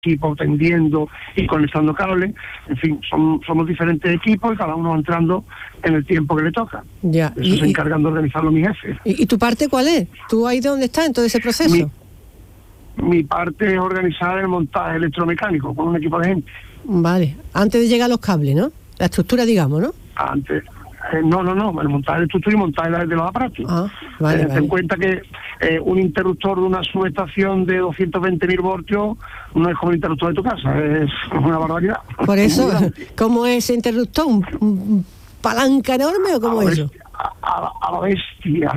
equipo tendiendo y conectando cables. En fin, somos diferentes equipos y cada uno va entrando en el tiempo que le toca. Ya. Eso se encargan de organizarlo mis jefes. ¿Y tu parte cuál es? ¿Tú ahí dónde estás en todo ese proceso? Mi parte es organizar el montaje electromecánico con un equipo de gente. Vale, antes de llegar a los cables, ¿no? La estructura, digamos, ¿no? Antes. No, el montaje de estructura y montaje de los aparatos. Vale. Ten en cuenta que un interruptor de una subestación de 220.000 voltios no es como el interruptor de tu casa, es una barbaridad. Por eso, ¿cómo es ese interruptor? ¿Un palanca enorme o cómo es eso? A la bestia.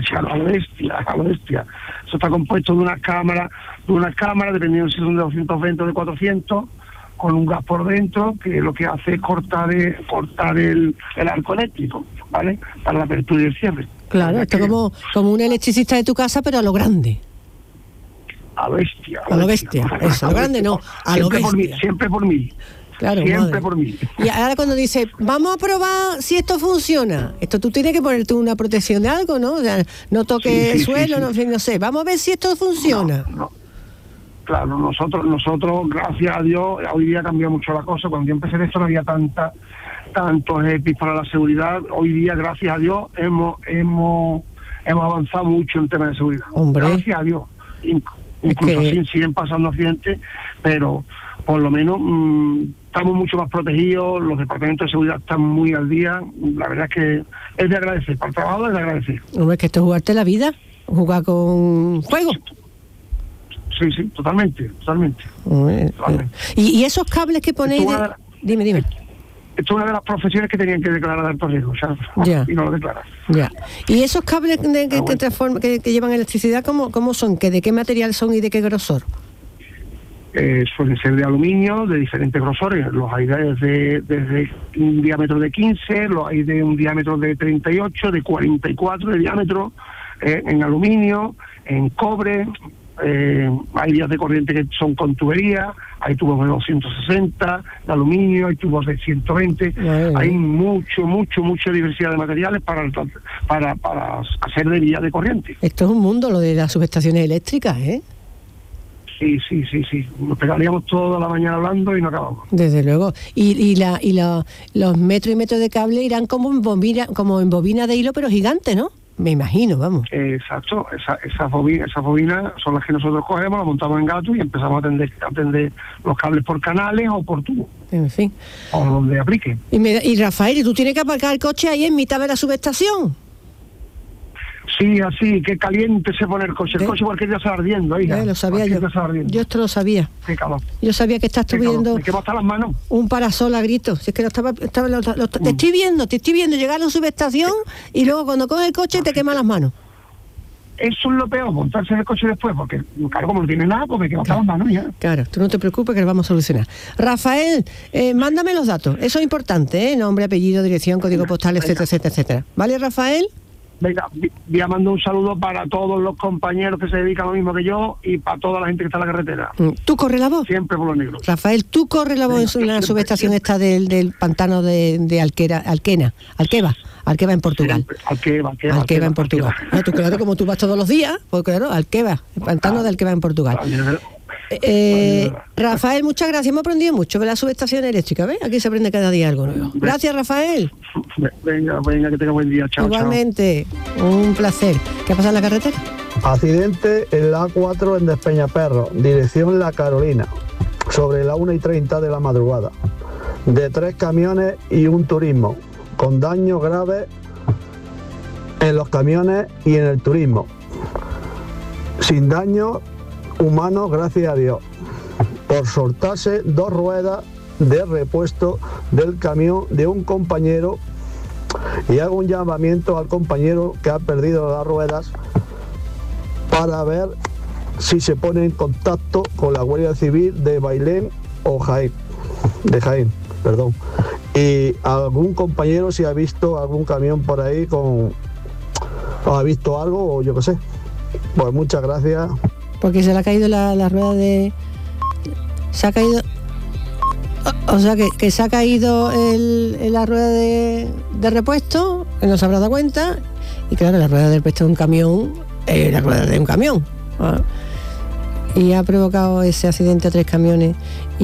Eso está compuesto de unas cámaras, dependiendo si son de 220 o de 400, con un gas por dentro que lo que hace es cortar el arco eléctrico, ¿vale? Para la apertura y el cierre. Claro, esto es como un electricista de tu casa, pero a lo grande. A bestia. A lo bestia, eso, a lo grande no, a lo bestia. Siempre por mí. Claro, siempre por mí. Y ahora cuando dice, vamos a probar si esto funciona, esto tú tienes que ponerte una protección de algo, ¿no? O sea, no toque el suelo, sí. No sé, vamos a ver si esto funciona. No. Claro, nosotros, gracias a Dios, hoy día cambió mucho la cosa. Cuando yo empecé esto no había tantos EPIs para la seguridad. Hoy día, gracias a Dios, hemos avanzado mucho en temas de seguridad. Hombre. Gracias a Dios. Incluso siguen pasando accidentes, pero por lo menos estamos mucho más protegidos, los departamentos de seguridad están muy al día. La verdad es que es de agradecer, para el trabajo es de agradecer. Hombre, es que esto es jugarte la vida, jugar con fuego. Sí, totalmente. ¿Y esos cables que ponéis? Dime. Esto es una de las profesiones que tenían que declarar de alto riesgo, ya. Y no lo declaran. Ya. ¿Y esos cables que llevan electricidad, cómo son? ¿De qué material son y de qué grosor? Suelen ser de aluminio, de diferentes grosores. Los hay desde un diámetro de 15, los hay de un diámetro de 38, de 44 de diámetro, en aluminio, en cobre. Hay vías de corriente que son con tubería, hay tubos de 260 de aluminio, hay tubos de 120. Hay mucha diversidad de materiales para hacer de vía de corriente. Esto es un mundo, lo de las subestaciones eléctricas, ¿eh? Sí. Nos pegaríamos toda la mañana hablando y no acabamos. Desde luego. Y los metros y metros de cable irán como en bobina de hilo, pero gigante, ¿no? Me imagino, vamos. Exacto, esas bobinas son las que nosotros cogemos, las montamos en gato y empezamos a atender los cables por canales o por tubo. En fin. O donde aplique. Y Rafael, ¿y tú tienes que aparcar el coche ahí en mitad de la subestación? Sí, así, qué caliente se pone el coche. El coche cualquier día se va ardiendo, oiga. Lo sabía yo. Yo esto lo sabía. Qué calor. Yo sabía que estás viendo. Me quemo hasta las manos. Un parasol a gritos. Si es que te estoy viendo llegar a la subestación y luego cuando coges el coche te queman las manos. Eso es lo peor, montarse en el coche después, porque claro, como no tiene nada, pues me quemo hasta las manos ya. Claro, tú no te preocupes que lo vamos a solucionar. Rafael, mándame los datos. Eso es importante, nombre, apellido, dirección, código postal, etcétera. ¿Vale, Rafael? Venga, ya mando un saludo para todos los compañeros que se dedican a lo mismo que yo y para toda la gente que está en la carretera. ¿Tú corres la voz? Siempre por los negros. Rafael, ¿tú corres la voz en la subestación esta del pantano de Alqueva en Portugal? Alqueva en Portugal. No, tú claro, como tú vas todos los días, pues claro, Alqueva, el pantano de Alqueva en Portugal. Rafael, muchas gracias, hemos aprendido mucho de la subestación eléctrica, ¿ves? Aquí se aprende cada día algo nuevo. Gracias, Rafael. Venga, que tenga buen día. Chao. Igualmente, un placer. ¿Qué ha pasado en la carretera? Accidente en la A4 en Despeñaperro, dirección La Carolina, sobre la 1:30 de la madrugada, de 3 camiones y un turismo, con daños graves en los camiones y en el turismo, sin daños humanos, gracias a Dios, por soltarse 2 ruedas de repuesto del camión de un compañero, y hago un llamamiento al compañero que ha perdido las ruedas para ver si se pone en contacto con la Guardia Civil de Bailén o Jaén, y algún compañero si ha visto algún camión por ahí o ha visto algo o yo qué sé. Pues muchas gracias. Porque se le ha caído la rueda de... Se ha caído... O sea, que se ha caído la rueda de repuesto, que no se habrá dado cuenta, y claro, la rueda de repuesto de un camión es la rueda de un camión. y ha provocado ese accidente a 3 camiones